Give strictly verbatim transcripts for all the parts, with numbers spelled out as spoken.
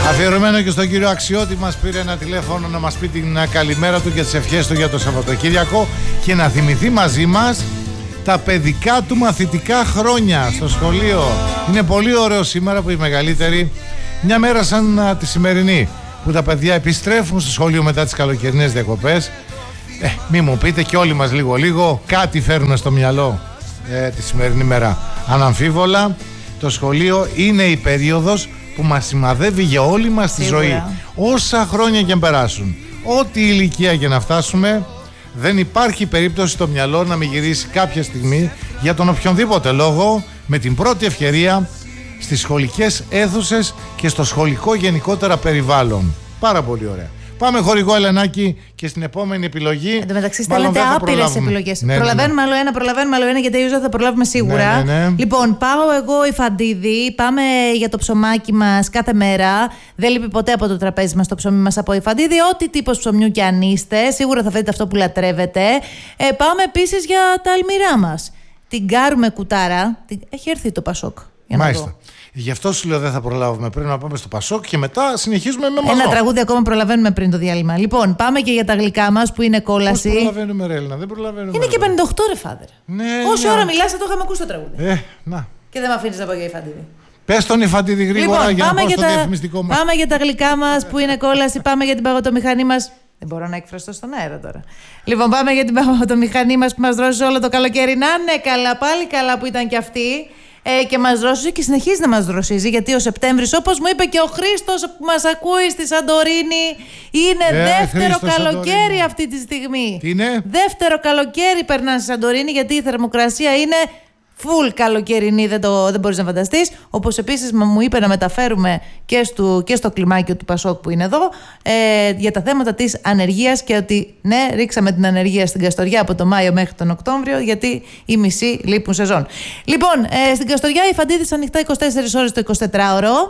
Αφιερωμένο και στον κύριο Αξιώτη, μας πήρε ένα τηλέφωνο να μας πει την καλημέρα του και τις ευχές του για το Σαββατοκύριακο και να θυμηθεί μαζί μας τα παιδικά του μαθητικά χρόνια στο σχολείο. Είναι πολύ ωραίο σήμερα που οι μεγαλύτεροι, μια μέρα σαν τη σημερινή, που τα παιδιά επιστρέφουν στο σχολείο μετά τις καλοκαιρινές διακοπές. Ε, μη μου πείτε, και όλοι μας λίγο λίγο κάτι φέρνουμε στο μυαλό ε, τη σημερινή μέρα. Αναμφίβολα το σχολείο είναι η περίοδος που μας σημαδεύει για όλη μας τη ζωή. Όσα χρόνια και αν περάσουν, ό,τι ηλικία και να φτάσουμε, δεν υπάρχει περίπτωση στο μυαλό να μην γυρίσει κάποια στιγμή για τον οποιονδήποτε λόγο, με την πρώτη ευκαιρία, στις σχολικές αίθουσες και στο σχολικό γενικότερα περιβάλλον. Πάρα πολύ ωραία. Πάμε χορηγό, Ελενάκη, και στην επόμενη επιλογή. Εν τω μεταξύ, στέλνετε άπειρες επιλογές. Ναι, προλαβαίνουμε ναι, ναι. άλλο ένα, προλαβαίνουμε άλλο ένα, γιατί δεν θα προλάβουμε σίγουρα. Ναι, ναι, ναι. Λοιπόν, πάω εγώ η Φαντίδη. Πάμε για το ψωμάκι μας κάθε μέρα. Δεν λείπει ποτέ από το τραπέζι μας το ψωμί μας από η Φαντίδη. Ό,τι τύπος ψωμιού και αν είστε, σίγουρα θα φέρετε αυτό που λατρεύετε. Ε, πάμε επίσης για τα αλμυρά μας. Την Κάρουμε Κουτάρα. Έχει έρθει το Πασόκ. Για Μάλιστα. να δω. Γι' αυτό σου λέω δεν θα προλάβουμε. Πρέπει να πάμε στο Πασόκ και μετά συνεχίζουμε με mazό. Ένα τραγούδι ακόμα προλαβαίνουμε πριν το διάλειμμα. Λοιπόν, πάμε και για τα γλυκά μας που είναι κόλαση. Πώς προλαβαίνουμε, ρε Έλληνα, δεν προλαβαίνουμε. Είναι ρε, και πενήντα οκτώ, ρε φάδερ. Ναι, Όση ναι. ώρα μιλάς, θα το είχαμε ακούσει το τραγούδι. Ε, να. Και δεν με αφήνεις να πω για η Φαντίδη. Πες τον η Φαντίδη γρήγορα, Λοιπόν, για να πάμε, πάω για στο τα... διαφημιστικό μας. πάμε για τα γλυκά μας που είναι κόλαση. Πάμε για την παγωτομηχανή μας. Δεν μπορώ να εκφραστώ στον αέρα τώρα. Λοιπόν, πάμε για την παγωτομηχανή μας που μας δρόσε όλο το καλοκαίρι. Να ναι, καλά, πάλι καλά που ήταν κι αυτή. Ε, και μας δρόσιζε και συνεχίζει να μας δροσίζει, γιατί ο Σεπτέμβρης, όπως μου είπε και ο Χρήστος που μας ακούει στη Σαντορίνη, είναι ε, δεύτερο Χρήστος, καλοκαίρι Σαντορίνη. αυτή τη στιγμή. Τι είναι? Δεύτερο καλοκαίρι περνά στη Σαντορίνη, γιατί η θερμοκρασία είναι full καλοκαιρινή, δεν, το, δεν μπορείς να φανταστείς. Όπως επίσης μου είπε να μεταφέρουμε και στο, και στο κλιμάκιο του Πασόκ που είναι εδώ, ε, για τα θέματα της ανεργίας, και ότι ναι, ρίξαμε την ανεργία στην Καστοριά από τον Μάιο μέχρι τον Οκτώβριο, γιατί οι μισοί λείπουν σεζόν. Λοιπόν, ε, στην Καστοριά η Φαντίδης ανοιχτά είκοσι τέσσερις ώρες το εικοσιτετράωρο.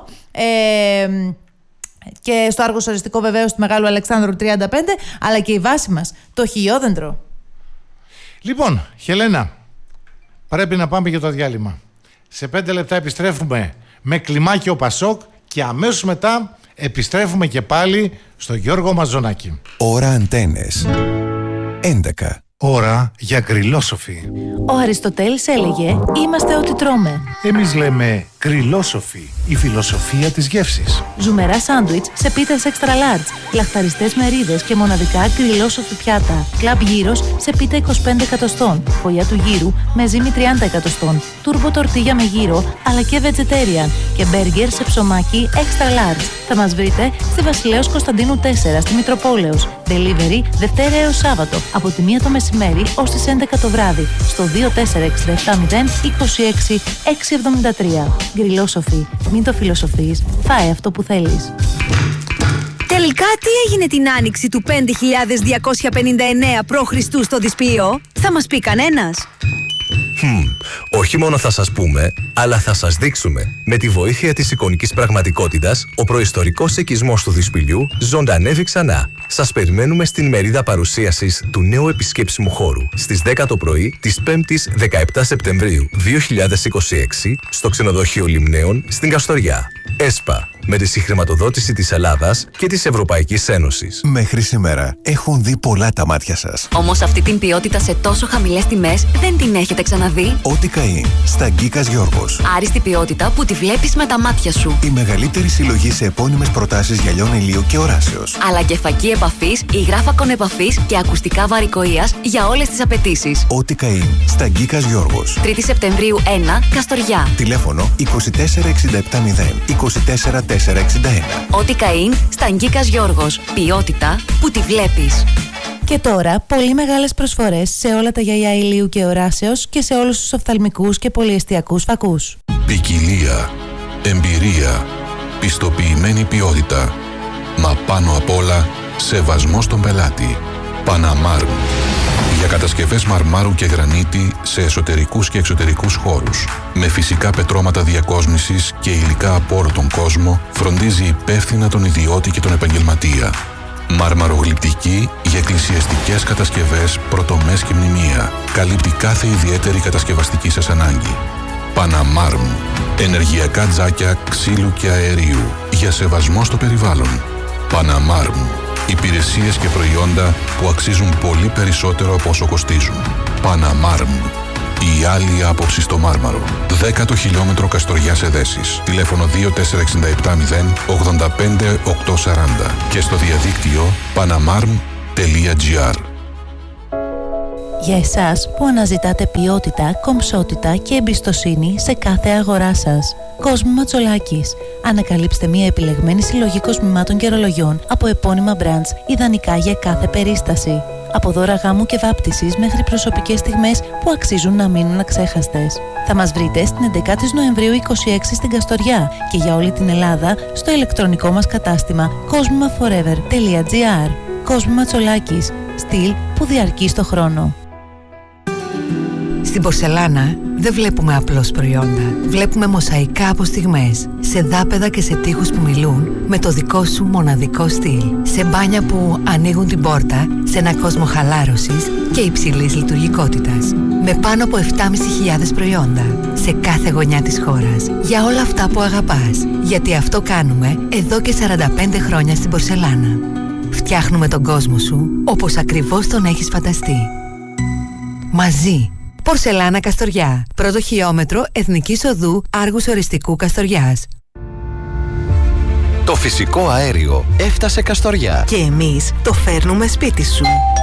Ε, και στο Άργος Οριστικό βεβαίως του Μεγάλου Αλεξάνδρου τριάντα πέντε, αλλά και η βάση μας, το Χιλιόδεντρο. Λοιπόν, Χελένα, πρέπει να πάμε για το διάλειμμα. Σε πέντε λεπτά επιστρέφουμε με κλιμάκιο Πασόκ και αμέσως μετά επιστρέφουμε και πάλι στο Γιώργο Μαζονάκη. Ώρα Αντένες έντεκα. Ώρα για γκριλόσοφι. Ο Αριστοτέλης έλεγε «Είμαστε ό,τι τρώμε». Εμείς λέμε γκριλόσοφι, η φιλοσοφία της γεύσης. Ζουμερά σάντουιτς σε πίτες extra large, λαχταριστές μερίδες και μοναδικά γκριλόσοφι πιάτα. Κλαμπ γύρος σε πίτα είκοσι πέντε εκατοστών, φωλιά του γύρου με ζύμη τριάντα εκατοστών, τούρμπο τορτίγια με γύρο αλλά και vegetarian και μπέργκερ σε ψωμάκι extra large. Θα μας βρείτε στη Βασιλέως Κωνσταντίνου τέσσερα στη Μητροπόλεως. Delivery Δευτέρα έως Σάββατο από τη μία το μεσημέρι ως τις έντεκα το βράδυ στο δύο τέσσερα έξι επτά μηδέν είκοσι έξι εξακόσια εβδομήντα τρία. Γκριλόσοφι. Μην το φιλοσοφείς. Φάε αυτό που θέλεις. Τελικά τι έγινε την άνοιξη του πέντε χιλιάδες διακόσια πενήντα εννέα π.Χ. στο Δυσποιείο? Θα μας πει κανένας? Hm, όχι μόνο θα σας πούμε, αλλά θα σας δείξουμε. Με τη βοήθεια της εικονικής πραγματικότητας, ο προϊστορικός οικισμός του Δυσπηλιού ζωντανεύει ξανά. Σας περιμένουμε στην μερίδα παρουσίασης του νέου επισκέψιμου χώρου στις δέκα το πρωί της πέμπτης δεκαεπτά Σεπτεμβρίου δύο χιλιάδες είκοσι έξι στο ξενοδοχείο Λιμναίων στην Καστοριά. ΕΣΠΑ, με τη συγχρηματοδότηση της Ελλάδας και της Ευρωπαϊκής Ένωσης. Μέχρι σήμερα έχουν δει πολλά τα μάτια σας. Όμως αυτή την ποιότητα σε τόσο χαμηλές τιμές δεν την έχετε ξαναδεί. Ό,τι καεί στα Γκίκας Γιώργος. Άριστη ποιότητα που τη βλέπεις με τα μάτια σου. Η μεγαλύτερη συλλογή σε επώνυμες προτάσεις γυαλιών ηλίου και οράσεως. Αλλά και φακή επαφής, υγράφακον επαφής και ακουστικά βαρικοείας για όλες τις απαιτήσεις. Ό,τι καεί στα Γκίκας Γιώργος. τρίτη Σεπτεμβρίου ένα, Καστοριά. Τηλέφωνο είκοσι τέσσερα εξήντα επτά μηδέν είκοσι τέσσερα τετρακόσια εξήντα ένα. Ό,τι καεί στα Γκίκας Γιώργος. Ποιότητα που τη βλέπεις. Και τώρα, πολύ μεγάλες προσφορές σε όλα τα γυαλιά ηλίου και οράσεως και σε όλους τους οφθαλμικούς και πολυεστιακούς φακούς. Ποικιλία, εμπειρία, πιστοποιημένη ποιότητα. Μα πάνω απ' όλα, σεβασμό στον πελάτη. Παναμάρμ. Για κατασκευές μαρμάρου και γρανίτη σε εσωτερικούς και εξωτερικούς χώρους. Με φυσικά πετρώματα διακόσμησης και υλικά από όλο τον κόσμο, φροντίζει υπεύθυνα τον ιδιώτη και τον επαγγελματία. Μαρμαρογλυπτική για εκκλησιαστικές κατασκευές, πρωτομές και μνημεία. Καλύπτει κάθε ιδιαίτερη κατασκευαστική σας ανάγκη. Παναμάρμ. Ενεργειακά τζάκια ξύλου και αερίου για σεβασμό στο περιβάλλον. Παναμάρμ. Υπηρεσίες και προϊόντα που αξίζουν πολύ περισσότερο από όσο κοστίζουν. Παναμάρμ. Η άλλη άποψη στο Μάρμαρο. Δέκατο χιλιόμετρο Καστοριάς Εδέσης. Τηλέφωνο δύο τέσσερα έξι επτά μηδέν ογδόντα πέντε οκτακόσια σαράντα και στο διαδίκτυο παναμάρμ τελεία τζι άρ. Για εσάς που αναζητάτε ποιότητα, κομψότητα και εμπιστοσύνη σε κάθε αγορά σας. Κόσμου Ματσολάκης. Ανακαλύψτε μια επιλεγμένη συλλογή κοσμημάτων και ρολογιών από επώνυμα brands, ιδανικά για κάθε περίσταση. Από δώρα γάμου και βάπτισης μέχρι προσωπικές στιγμές που αξίζουν να μείνουν αξέχαστες. Θα μας βρείτε στην έντεκα Νοεμβρίου είκοσι έξι στην Καστοριά και για όλη την Ελλάδα στο ηλεκτρονικό μας κατάστημα κοσμηματforever τελεία τζι άρ. Κόσμου Ματσολάκης. Στυλ που διαρκεί στο χρόνο. Στην Πορσελάνα δεν βλέπουμε απλώς προϊόντα. Βλέπουμε μοσαϊκά από στιγμές, σε δάπεδα και σε τοίχους που μιλούν με το δικό σου μοναδικό στυλ. Σε μπάνια που ανοίγουν την πόρτα σε ένα κόσμο χαλάρωσης και υψηλής λειτουργικότητας. Με πάνω από επτά χιλιάδες πεντακόσια προϊόντα σε κάθε γωνιά της χώρας. Για όλα αυτά που αγαπάς. Γιατί αυτό κάνουμε εδώ και σαράντα πέντε χρόνια στην Πορσελάνα. Φτιάχνουμε τον κόσμο σου όπως ακριβώς τον έχεις φανταστεί. Μαζί. Πορσελάνα Καστοριά. Πρώτο χιλιόμετρο Εθνικής Οδού Άργους Οριστικού Καστοριάς. Το φυσικό αέριο έφτασε Καστοριά. Και εμείς το φέρνουμε σπίτι σου.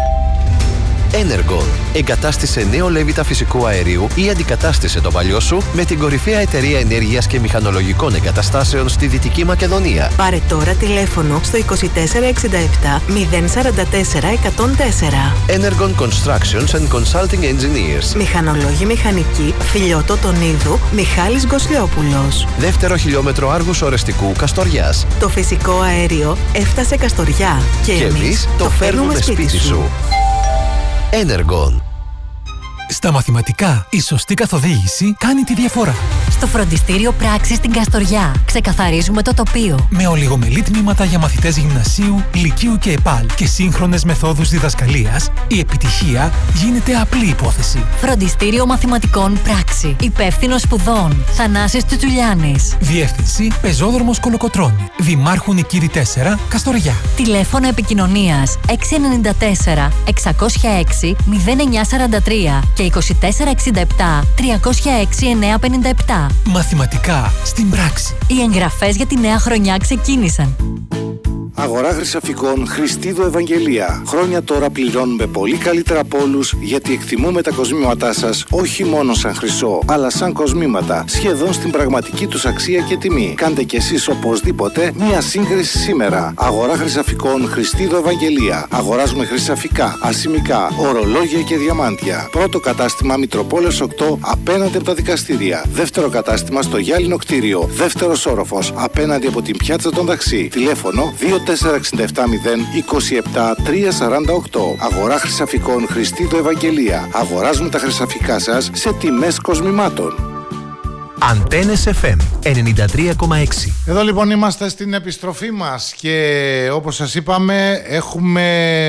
Energon. Εγκατάστησε νέο λέβητα φυσικού αερίου ή αντικατάστησε το παλιό σου με την κορυφαία εταιρεία ενέργειας και μηχανολογικών εγκαταστάσεων στη Δυτική Μακεδονία. Πάρε τώρα τηλέφωνο στο είκοσι τέσσερα εξήντα επτά μηδέν σαράντα τέσσερα εκατόν τέσσερα. Energon Constructions and Consulting Engineers. Μηχανολόγοι μηχανικοί, Φιλιώτο Τονίδου, Μιχάλης Γκοσλιόπουλος. Δεύτερο χιλιόμετρο Άργους Ορεστικού Καστοριάς. Το φυσικό αέριο έφτασε Καστοριά και, και εμείς το φέρνουμε σπίτι σου. σου. Energon. Στα μαθηματικά, η σωστή καθοδήγηση κάνει τη διαφορά. Στο φροντιστήριο Πράξης στην Καστοριά ξεκαθαρίζουμε το τοπίο. Με ολιγομελή τμήματα για μαθητές γυμνασίου, λυκείου και ΕΠΑΛ και σύγχρονες μεθόδους διδασκαλίας, η επιτυχία γίνεται απλή υπόθεση. Φροντιστήριο Μαθηματικών Πράξη. Υπεύθυνος σπουδών Θανάσης Τσουτσουλιάνης. Διεύθυνση Πεζόδρομος Κολοκοτρώνη. Δημάρχου Νικήρη τέσσερα, Καστοριά. Τηλέφωνο επικοινωνίας έξι εννιά τέσσερα εξακόσια έξι μηδέν εννιά σαράντα τρία και είκοσι τέσσερα εξήντα επτά τριακόσια έξι εννιακόσια πενήντα επτά. Μαθηματικά στην πράξη. Οι εγγραφές για τη νέα χρονιά ξεκίνησαν. Αγορά Χρυσαφικών Χριστίδου Ευαγγελία. Χρόνια τώρα πληρώνουμε πολύ καλύτερα από όλους, γιατί εκτιμούμε τα κοσμήματά σας όχι μόνο σαν χρυσό, αλλά σαν κοσμήματα, σχεδόν στην πραγματική τους αξία και τιμή. Κάντε κι εσείς οπωσδήποτε μία σύγκριση σήμερα. Αγορά Χρυσαφικών Χριστίδου Ευαγγελία. Αγοράζουμε χρυσαφικά, ασημικά, ορολόγια και διαμάντια. Πρώτο κατάστημα Μητροπόλεως οκτώ απέναντι από τα δικαστήρια. Δεύτερο κατάστημα στο Γυάλινο κτίριο. Δεύτερος όροφος απέναντι από την πιάτσα των Δαξί. Τηλέφωνο δύο τέσσερα έξι επτά μηδέν είκοσι επτά τριακόσια σαράντα οκτώ. Αγορά Χρυσαφικών Χριστίδου Ευαγγελία. Αγοράζουμε τα χρυσαφικά σας σε τιμές κοσμημάτων. Αντένες εφ εμ ενενήντα τρία κόμμα έξι. Εδώ λοιπόν είμαστε στην επιστροφή μας και όπως σας είπαμε έχουμε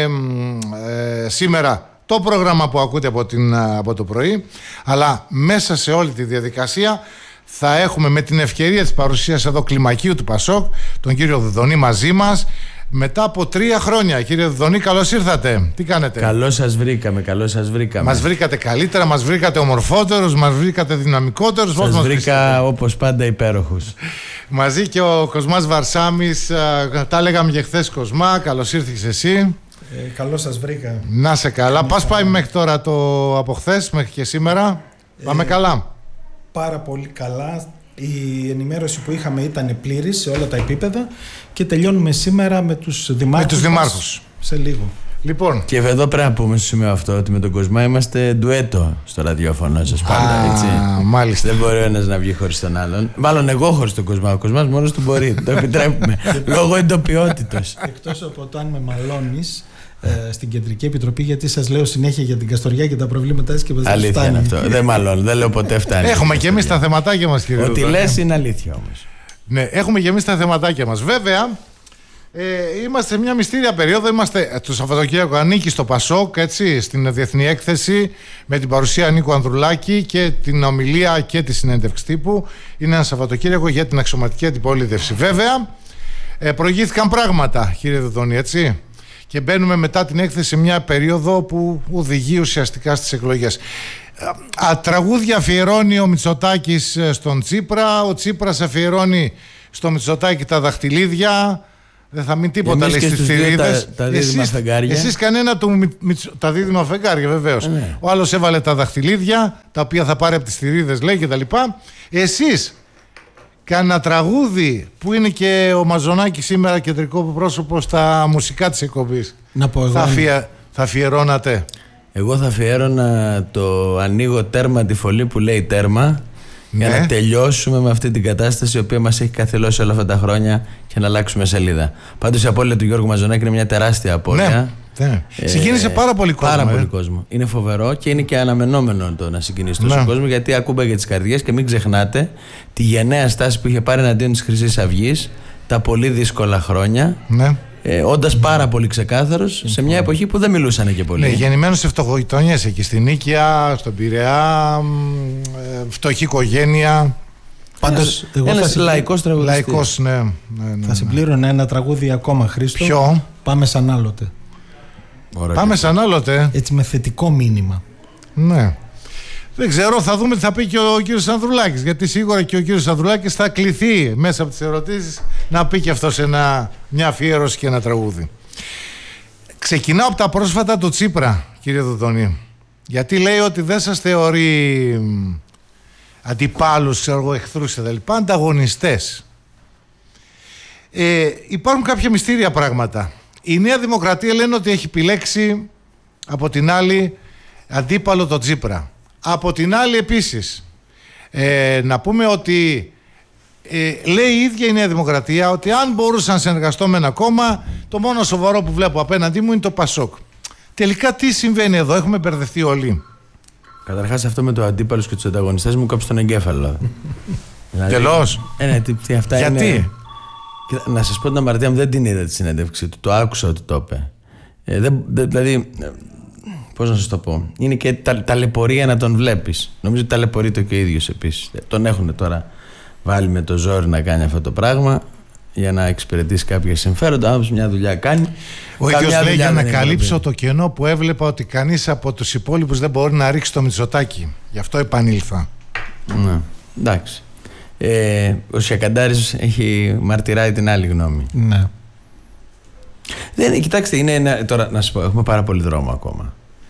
ε, σήμερα το πρόγραμμα που ακούτε από, την, από το πρωί, αλλά μέσα σε όλη τη διαδικασία θα έχουμε με την ευκαιρία της παρουσίας εδώ κλιμακίου του Πασόκ τον κύριο Δουδονή μαζί μας μετά από τρία χρόνια. Κύριε Δουδονή, καλώς ήρθατε. Τι κάνετε? Καλώς σας βρήκαμε, καλώς σας βρήκαμε. Μας βρήκατε καλύτερα, μας βρήκατε ομορφότερους, μας βρήκατε δυναμικότερους. Σας μας βρήκα βρήκατε? όπως πάντα υπέροχους. Μαζί και ο Κοσμάς Βαρσάμης, τα λέγαμε και χθες. Κοσμά, καλώς ήρθες εσύ. Ε, καλώς σας βρήκα. Να σε καλά. Πας πάει μέχρι τώρα το από χθες μέχρι και σήμερα? Πάμε ε, καλά. Πάρα πολύ καλά. Η ενημέρωση που είχαμε ήταν πλήρης σε όλα τα επίπεδα και τελειώνουμε σήμερα με τους δημάρχους. Με τους δημάρχους. Σε λίγο. Λοιπόν. Και εδώ πρέπει να πούμε στο σημείο αυτό ότι με τον Κοσμά είμαστε ντουέτο στο ραδιόφωνο σας πάντα. Έτσι. Μάλιστα. Δεν μπορεί ο ένας να βγει χωρίς τον άλλον. Μάλλον εγώ χωρίς τον Κοσμά. Ο Κοσμάς μόνος του μπορεί. Το επιτρέπουμε. Λόγω εντοπιότητος. Εκτός από το αν με μαλώνεις στην Κεντρική Επιτροπή, γιατί σας λέω συνέχεια για την Καστοριά και τα προβλήματά της και δεν φτάνει. Αλήθεια είναι αυτό. Δεν μαλώνω, δεν λέω ποτέ φτάνει. Έχουμε και εμείς τα θεματάκια μας, κύριε. Ό,τι λες είναι αλήθεια όμως. Ναι, έχουμε και εμείς τα θεματάκια μας. Βέβαια, ε, είμαστε σε μια μυστήρια περίοδο. Είμαστε το Σαββατοκύριακο, ανήκει στο Πασόκ, έτσι, στην Διεθνή Έκθεση με την παρουσία Νίκου Ανδρουλάκη και την ομιλία και τη συνέντευξη τύπου. Είναι ένα Σαββατοκύριακο για την αξιωματική αντιπολίτευση. Βέβαια, Ε, προηγήθηκαν πράγματα, κύριε Δεδόνη, έτσι. Και μπαίνουμε μετά την έκθεση σε μια περίοδο που οδηγεί ουσιαστικά στις εκλογές. Α, τραγούδια αφιερώνει ο Μητσοτάκης στον Τσίπρα, ο Τσίπρας αφιερώνει στο Μητσοτάκη τα δαχτυλίδια. Δεν θα μείνει τίποτα, λέει, στις θηρίδες. Τα, τα δίδυμα εσείς, φεγγάρια. Εσείς κανένα του Μητσο... Τα δίδυμα φεγγάρια, βεβαίως. Ναι. Ο άλλος έβαλε τα δαχτυλίδια, τα οποία θα πάρει από τις θηρίδες, λέει, και τα λοιπά. Εσείς κάνα τραγούδι που είναι και ο Μαζονάκης σήμερα κεντρικό πρόσωπο στα μουσικά της εκπομπής. Να πω εγώ. Θα, αφιε... θα αφιερώνατε. Εγώ θα αφιέρωνα το «Ανοίγω τέρμα τη φωλή που λέει τέρμα», ναι, για να τελειώσουμε με αυτή την κατάσταση η οποία μας έχει καθυλώσει όλα αυτά τα χρόνια και να αλλάξουμε σελίδα. Πάντως η απώλεια του Γιώργου Μαζονάκη είναι μια τεράστια απώλεια. Ναι, ναι. Ε, Συγκίνησε πάρα πολύ κόσμο. Πάρα ε. πολύ κόσμο. Είναι φοβερό και είναι και αναμενόμενο το να συγκινήσει τόσο ναι. κόσμο, γιατί ακούμπαγε τις καρδιές και μην ξεχνάτε τη γενναία στάση που είχε πάρει εναντίον της Χρυσής Αυγής τα πολύ δύσκολα χρόνια. Ναι. Ε, όντας πάρα πολύ ξεκάθαρος σε μια εποχή που δεν μιλούσαν και πολύ. Ναι, γεννημένος σε φτωχογειτονιές εκεί στην Νίκαια, στον Πειραιά, φτωχή οικογένεια. Πάντως, εγώ ένας θα συμπλή... λαϊκός τραγουδιστής. Λαϊκός, ναι, ναι, ναι, ναι. Θα συμπλήρωνα ένα τραγούδι ακόμα, Χρήστο. Ποιο? Πάμε σαν άλλοτε. Ωραία. Πάμε σαν άλλοτε. Έτσι με θετικό μήνυμα. Ναι. Δεν ξέρω, θα δούμε τι θα πει και ο κύριος Ανδρουλάκης. Γιατί σίγουρα και ο κύριος Ανδρουλάκης θα κληθεί μέσα από τις ερωτήσεις να πει και αυτός ένα, μια αφιέρωση και ένα τραγούδι. Ξεκινάω από τα πρόσφατα του Τσίπρα, κύριε Δοντονή. Γιατί λέει ότι δεν σας θεωρεί αντιπάλους, ξέρω εγώ, εχθρούς και τα λοιπά, ανταγωνιστές. Ε, υπάρχουν κάποια μυστήρια πράγματα. Η Νέα Δημοκρατία λένε ότι έχει επιλέξει από την άλλη αντίπαλο το Τσίπρα. Από την άλλη επίσης ε, να πούμε ότι ε, λέει η ίδια η Νέα Δημοκρατία ότι αν μπορούσα να συνεργαστώ με ένα κόμμα, το μόνο σοβαρό που βλέπω απέναντί μου είναι το Πασόκ. Τελικά τι συμβαίνει εδώ, έχουμε μπερδευτεί όλοι. Καταρχάς αυτό με το αντίπαλος και τους ανταγωνιστές μου κόψει τον εγκέφαλο. δηλαδή, Τελώς. Ε, ναι, τι, τι, αυτά γιατί? Είναι... Να σας πω την αμαρτία μου, δεν την είδα τη συνέντευξη του, το άκουσα ότι το είπε. Ε, δεν, δε, δηλαδή... Πώς να σας το πω, είναι και τα, ταλαιπωρία να τον βλέπεις. Νομίζω ότι ταλαιπωρείται και ο ίδιος επίσης. Τον έχουν τώρα βάλει με το ζόρι να κάνει αυτό το πράγμα για να εξυπηρετήσει κάποια συμφέροντα. Άμα μια δουλειά κάνει. Ο ίδιος λέει για να καλύψω το κενό που έβλεπα ότι κανείς από τους υπόλοιπους δεν μπορεί να ρίξει το Μητσοτάκη. Γι' αυτό επανήλθα. Ναι, εντάξει. Ε, ο Σιακαντάρης έχει μαρτυράει την άλλη γνώμη. Ναι. Δεν, κοιτάξτε, είναι ένα, τώρα να σας πω, έχουμε πάρα πολύ δρόμο ακόμα.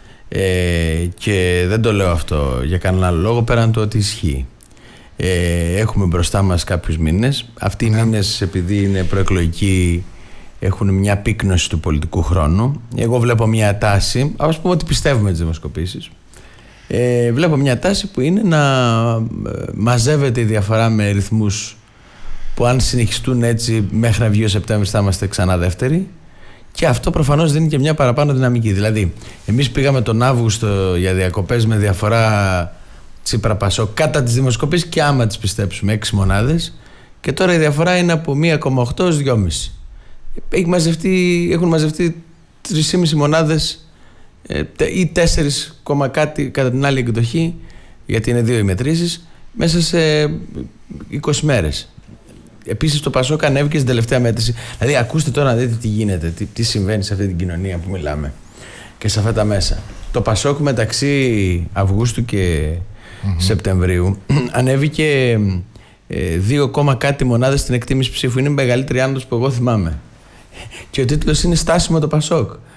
Ε, και δεν το λέω αυτό για κανέναν άλλο λόγο πέραν το ότι ισχύει. Ε, έχουμε μπροστά μας κάποιους μήνες. Αυτοί οι μήνες, επειδή είναι προεκλογικοί, έχουν μια πύκνωση του πολιτικού χρόνου. Εγώ βλέπω μια τάση, ας πούμε ότι πιστεύουμε τις δημοσκοπήσεις. Ε, βλέπω μια τάση που είναι να μαζεύεται η διαφορά με ρυθμούς που αν συνεχιστούν έτσι μέχρι να βγει ο Σεπτέμβρης θα είμαστε ξανά δεύτεροι. Και αυτό προφανώς δίνει και μια παραπάνω δυναμική. Δηλαδή, εμείς πήγαμε τον Αύγουστο για διακοπές με διαφορά Τσίπρα Πασόκ κατά τις δημοσκοπήσεις και άμα τις πιστέψουμε έξι μονάδες. Και τώρα η διαφορά είναι από μία κόμμα οκτώ έως δύο κόμμα πέντε. Έχει μαζευτεί, έχουν μαζευτεί τρεις κόμμα πέντε μονάδες ή τέσσερα κάτι κατά την άλλη εκδοχή, γιατί είναι δύο οι μετρήσεις, μέσα σε είκοσι μέρες. Επίσης το Πασόκ ανέβηκε στην τελευταία μέτρηση. Δηλαδή, ακούστε τώρα να δείτε τι γίνεται, τι, τι συμβαίνει σε αυτή την κοινωνία που μιλάμε και σε αυτά τα μέσα. Το Πασόκ μεταξύ Αυγούστου και mm-hmm. Σεπτεμβρίου ανέβηκε ε, δύο κόμμα κάτι μονάδες στην εκτίμηση ψήφου. Είναι η μεγαλύτερη άνοδος που εγώ θυμάμαι. Και ο τίτλος είναι «Στάσιμο το Πασόκ».